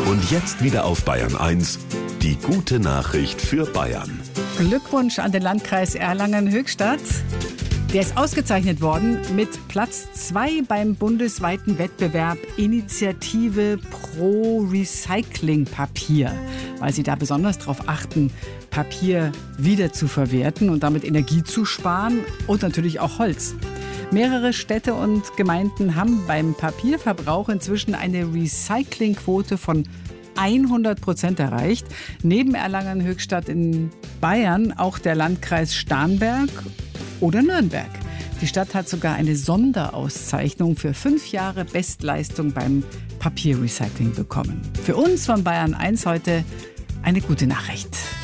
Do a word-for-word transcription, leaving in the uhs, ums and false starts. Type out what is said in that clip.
Und jetzt wieder auf Bayern eins, die gute Nachricht für Bayern. Glückwunsch an den Landkreis Erlangen-Höchstadt. Der ist ausgezeichnet worden mit Platz zwei beim bundesweiten Wettbewerb Initiative Pro Recycling Papier, weil sie da besonders darauf achten, Papier wiederzuverwerten und damit Energie zu sparen und natürlich auch Holz. Mehrere Städte und Gemeinden haben beim Papierverbrauch inzwischen eine Recyclingquote von hundert Prozent erreicht. Neben Erlangen-Höchstadt in Bayern auch der Landkreis Starnberg oder Nürnberg. Die Stadt hat sogar eine Sonderauszeichnung für fünf Jahre Bestleistung beim Papierrecycling bekommen. Für uns von Bayern eins heute eine gute Nachricht.